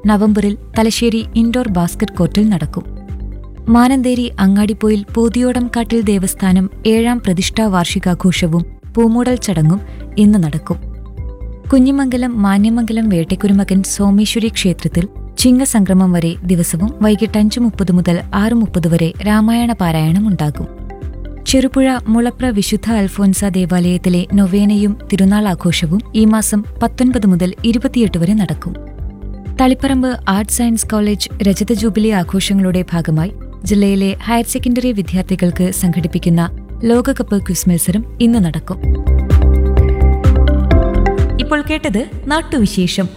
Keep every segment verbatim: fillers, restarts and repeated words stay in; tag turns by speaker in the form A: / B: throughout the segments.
A: നവംബറിൽ Thalassery indoor basket കോർട്ടിൽ നടക്കും. മാനന്തേരി അങ്ങാടിപ്പൊയിൽ പൂതിയോടംകാട്ടിൽ ദേവസ്ഥാനം ഏഴാം പ്രതിഷ്ഠാ വാർഷികാഘോഷവും പൂമൂടൽ ചടങ്ങും ഇന്ന് നടക്കും. കുഞ്ഞിമംഗലം മാന്യമംഗലം വേട്ടക്കുരുമകൻ സോമേശ്വരി ക്ഷേത്രത്തിൽ ചിങ്ങസംക്രമം വരെ ദിവസവും വൈകിട്ട് അഞ്ച് മുപ്പത് മുതൽ ആറ് മുപ്പത് വരെ രാമായണ പാരായണം ഉണ്ടാകും. ചെറുപുഴ മുളപ്ര വിശുദ്ധ അൽഫോൻസ ദേവാലയത്തിലെ നൊവേനയും തിരുനാൾ ആഘോഷവും ഈ മാസം പത്തൊൻപത് മുതൽ ഇരുപത്തിയെട്ട് വരെ നടക്കും. തളിപ്പറമ്പ് ആർട്സ് സയൻസ് കോളേജ് രജത ജൂബിലി ആഘോഷങ്ങളുടെ ഭാഗമായി ജില്ലയിലെ ഹയർ സെക്കൻഡറി വിദ്യാർത്ഥികൾക്ക് സംഘടിപ്പിക്കുന്ന ലോകകപ്പ് ക്വിസ് മത്സരം ഇന്ന് നടക്കും. ഇപ്പോൾ കേട്ടത് നാട്ടുവിശേഷം.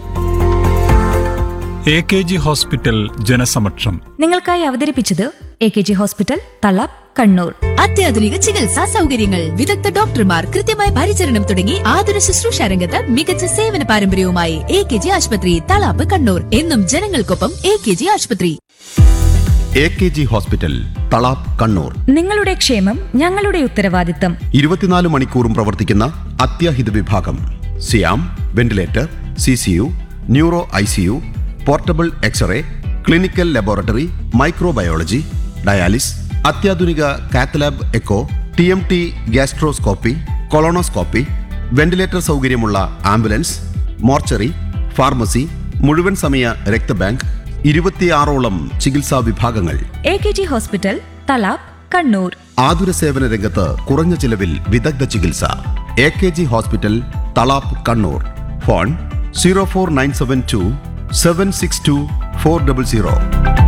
B: എ കെ ജി ഹോസ്പിറ്റൽ ജനസമക്ഷം
A: നിങ്ങൾക്കായി അവതരിപ്പിച്ചത് A K G hospital Thalap, Kannur.
C: അത്യാധുനിക ചികിത്സാ സൗകര്യങ്ങൾ, വിദഗ്ധ ഡോക്ടർമാർ, കൃത്യമായ പരിചരണം തുടങ്ങി ആതുര ശുശ്രൂഷ രംഗത്ത് മികച്ച സേവന പാരമ്പര്യവുമായി എ കെ ജി ആശുപത്രി, തളാപ്പ്, കണ്ണൂർ. എന്നും ജനങ്ങൾക്കൊപ്പം എ കെ ജി ആശുപത്രി.
D: A K G hospital, Thalap, Kannur.
A: നിങ്ങളുടെ ക്ഷേമം ഞങ്ങളുടെ ഉത്തരവാദിത്തം.
D: ഇരുപത്തിനാല് മണിക്കൂറും പ്രവർത്തിക്കുന്ന അത്യാഹിത വിഭാഗം, സിയാം ventilator, C C U, neuro I C U, portable x-ray, clinical laboratory, microbiology, dialysis, അത്യാധുനിക cath lab echo, T M T gastroscopy, colonoscopy, ventilator സൗകര്യമുള്ള ആംബുലൻസ്, മോർച്ചറി, ഫാർമസി, മുഴുവൻ സമയ രക്തബാങ്ക്, ഇരുപത്തിയാറോളം ചികിത്സാ വിഭാഗങ്ങൾ.
A: A K G hospital, Thalap, Kannur.
D: ആതുര സേവന രംഗത്ത് കുറഞ്ഞ ചിലവിൽ വിദഗ്ധ ചികിത്സ. A K G hospital, Thalap, Kannur. Phone zero four nine seven to seven six to four double zero.